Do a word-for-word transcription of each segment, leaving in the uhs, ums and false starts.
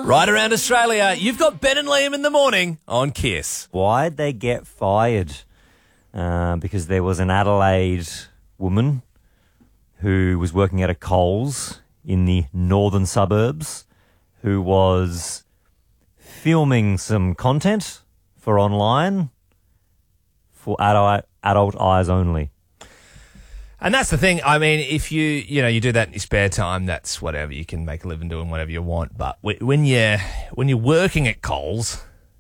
Right around Australia, you've got Ben and Liam in the morning on Kiss. Why'd they get fired? Uh, because there was an Adelaide woman who was working at a Coles in the northern suburbs who was filming some content for online for adult, adult eyes only. And that's the thing. I mean, if you, you know, you do that in your spare time, that's whatever. You can make a living doing whatever you want. But when you're, when you're working at Coles,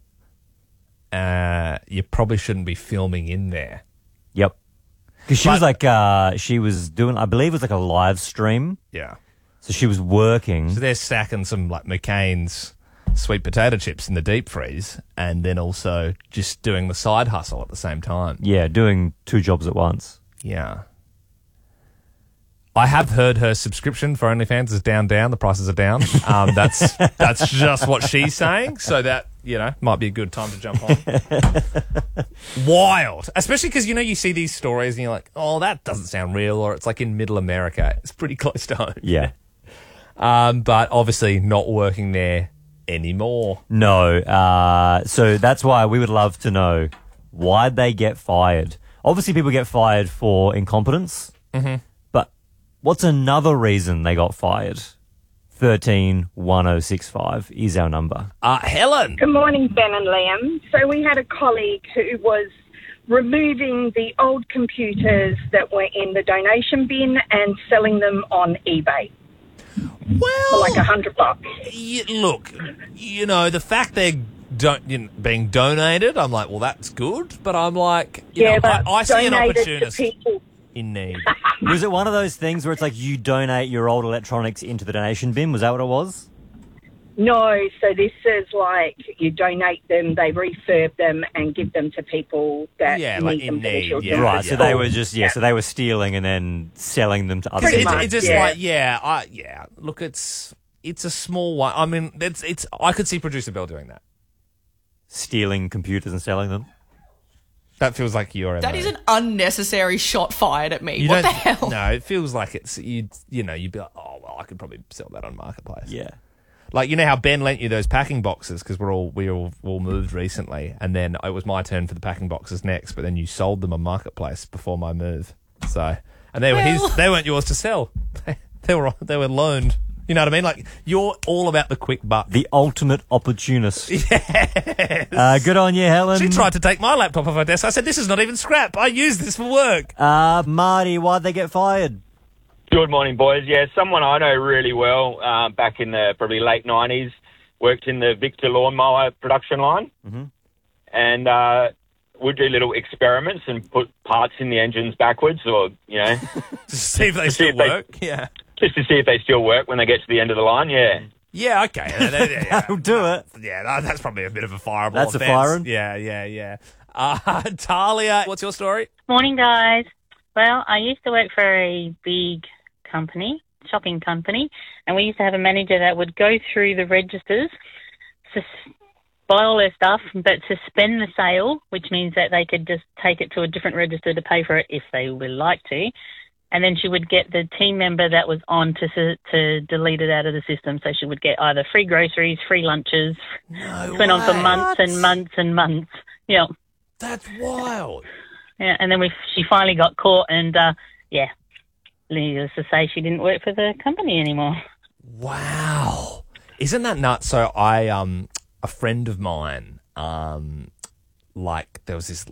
uh, you probably shouldn't be filming in there. Yep. Because she But- was like, uh, she was doing, I believe it was like a live stream. Yeah. So she was working. So they're stacking some like McCain's sweet potato chips in the deep freeze and then also just doing the side hustle at the same time. Yeah, doing two jobs at once. Yeah. I have heard her subscription for OnlyFans is down, down. The prices are down. Um, that's that's just what she's saying. So that, you know, might be a good time to jump on. Wild. Especially because, you know, you see these stories and you're like, oh, that doesn't sound real. Or it's like in middle America. It's pretty close to home. Yeah. Um, but obviously not working there anymore. No. Uh, so that's why we would love to know, why'd they get fired? Obviously people get fired for incompetence. Mm-hmm. But what's another reason they got fired? thirteen one oh six five is our number. Uh, Helen. Good morning, Ben and Liam. So we had a colleague who was removing the old computers that were in the donation bin and selling them on eBay Well, for like a hundred bucks. y- look, you know, the fact they're don't, you know, being donated, I'm like, well, that's good. But I'm like, you Yeah, know, but I, I see an donated to opportunist people. in need. Was it one of those things where it's like you donate your old electronics into the donation bin? Was that what it was? No, so this is like you donate them, they refurb them and give them to people that Yeah, need like them in for their need, children. yeah. Right, so yeah. they were just, yeah, so they were stealing and then selling them to other Pretty It's, people. much. it's just yeah. like, yeah, I, yeah. Look, it's it's a small one. I mean, it's it's. I could see Producer Bell doing that. Stealing computers and selling them. That feels like your. That is an unnecessary shot fired at me. You what the don't- hell? No, it feels like it's you. You know, you'd be like, oh well, I could probably sell that on Marketplace. Yeah. Like, you know how Ben lent you those packing boxes because we're all we all all moved recently, and then it was my turn for the packing boxes next, but then you sold them on Marketplace before my move. So, and they were Well- his. They weren't yours to sell. They were they were loaned. You know what I mean? Like, you're all about the quick buck. The ultimate opportunist. Yes. Uh, good on you, Helen. She tried to take my laptop off her desk. I said, this is not even scrap. I use this for work. Uh, Marty, why'd they get fired? Good morning, boys. Yeah, someone I know really well uh, back in the probably late nineties, worked in the Victor lawnmower production line, Mm-hmm. and uh, would do little experiments and put parts in the engines backwards, or you know, Just to see if they see still if they- work. Yeah. just to see if they still work when they get to the end of the line. Yeah. Yeah, okay. Yeah, yeah, yeah. That'll do it. Yeah, that- that's probably a bit of a fireable That's a offence. firing. Yeah, yeah, yeah. Uh, Talia, what's your story? Morning, guys. Well, I used to work for a big company, shopping company, and we used to have a manager that would go through the registers, sus- buy all their stuff, but suspend the sale, which means that they could just take it to a different register to pay for it if they would like to. And then she would get the team member that was on to su- to delete it out of the system. So she would get either free groceries, free lunches. No It went on for way. months and months and months. Yeah. That's wild. Yeah, and then we she finally got caught, and uh, yeah, needless to say, she didn't work for the company anymore. Wow. Isn't that nuts? So I, um, a friend of mine, um, like there was this